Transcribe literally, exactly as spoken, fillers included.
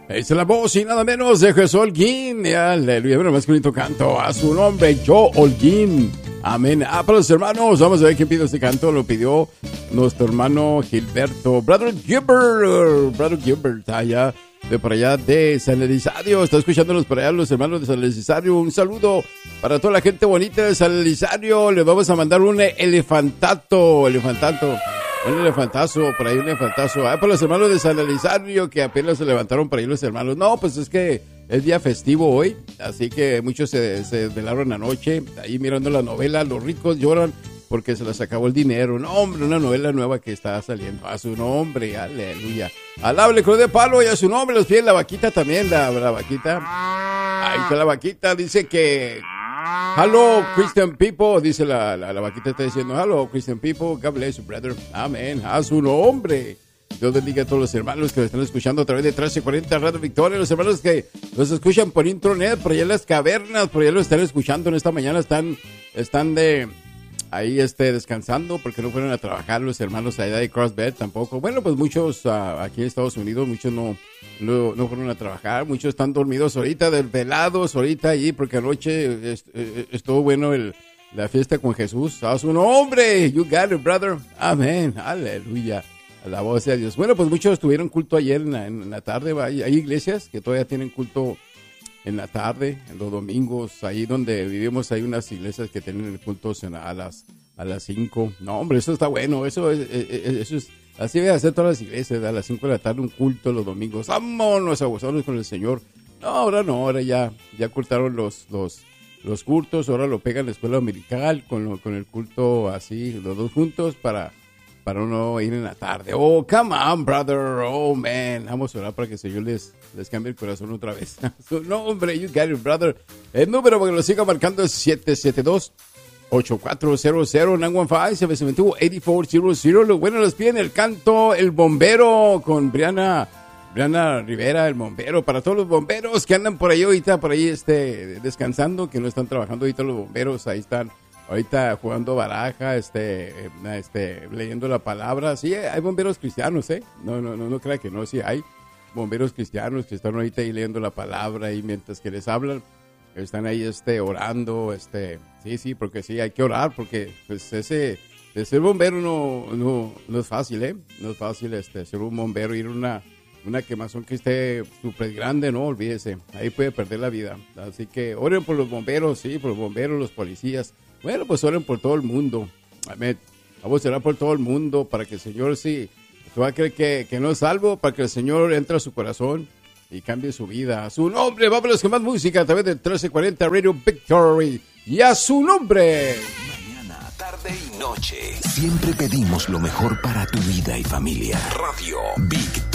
Es la voz y nada menos de Jesús Holguín. Aleluya, bueno, más bonito canto a su nombre, Joe Holguín. Amén. Ah, para los hermanos, vamos a ver quién pidió este canto. Lo pidió nuestro hermano Gilberto. Brother Gilbert. Brother Gilbert, allá de por allá de San Elizario. Está escuchándonos por allá los hermanos de San Elizario. Un saludo para toda la gente bonita de San Elizario. Le vamos a mandar un elefantato. Elefantato. Un elefantazo, por ahí un elefantazo. Ah, para los hermanos de San Elizario que apenas se levantaron por ahí los hermanos. No, pues es que es día festivo hoy, así que muchos se, se desvelaron anoche, ahí mirando la novela. Los ricos lloran porque se les acabó el dinero. No, hombre, una novela nueva que está saliendo. A su nombre, aleluya. Alable cruz de palo y a su nombre los pies. La vaquita también, la, la vaquita. Ahí está la vaquita, dice que... Hello, Christian people, dice la, la, la vaquita, está diciendo, hello, Christian people, God bless you, brother. Amén, a su nombre. Dios bendiga a todos los hermanos que me están escuchando a través de trece cuarenta Radio Victoria, los hermanos que los escuchan por internet, por allá en las cavernas, por allá lo están escuchando en esta mañana, están, están de ahí este, descansando porque no fueron a trabajar los hermanos allá de Crossbed tampoco. Bueno, pues muchos uh, aquí en Estados Unidos, muchos no, no, no fueron a trabajar, muchos están dormidos ahorita, desvelados ahorita allí porque anoche est- estuvo bueno el, la fiesta con Jesús. A su nombre, you got it, brother. Amén, aleluya. A la voz de Dios. Bueno, pues muchos tuvieron culto ayer en la, en la tarde. Hay, hay iglesias que todavía tienen culto en la tarde, en los domingos. Ahí donde vivimos hay unas iglesias que tienen el culto a las a las cinco. No, hombre, eso está bueno. Eso es, eso es así debe hacer todas las iglesias. A las cinco de la tarde un culto los domingos. Vámonos a gozarnos con el Señor. No, ahora no, ahora ya ya cortaron los los los cultos. Ahora lo pegan la escuela dominical con lo, con el culto así, los dos juntos para para no ir en la tarde. Oh, come on, brother. Oh, man. Vamos a orar para que el Señor les, les cambie el corazón otra vez. No, hombre, you got it, brother. El número para que lo siga marcando es siete siete dos, ocho cuatro cero cero, nueve uno cinco, siete siete dos, ocho cuatro cero cero. Lo bueno les piden el canto El Bombero con Briana, Briana Rivera, el bombero. Para todos los bomberos que andan por ahí ahorita, por ahí este, descansando, que no están trabajando ahorita los bomberos, ahí están. Ahorita jugando baraja, este, este, leyendo la palabra. Sí, hay bomberos cristianos, ¿eh? No, no, no, no crea que no, sí hay bomberos cristianos que están ahorita ahí leyendo la palabra y mientras que les hablan, están ahí, este, orando, este, sí, sí, porque sí, hay que orar porque, pues, ese, de ser bombero no, no, no es fácil, ¿eh? No es fácil, este, ser un bombero, ir a una, una quemazón que esté súper grande, no, olvídese, ahí puede perder la vida. Así que oren por los bomberos, sí, por los bomberos, los policías. Bueno, pues oren por todo el mundo. Amén. Vamos a orar por todo el mundo para que el Señor, sí, tú vas a creer que, que no es salvo, para que el Señor entre a su corazón y cambie su vida. A su nombre, vámonos con más música a través de trece cuarenta Radio Victory. Y a su nombre. Mañana, tarde y noche. Siempre pedimos lo mejor para tu vida y familia. Radio Victory.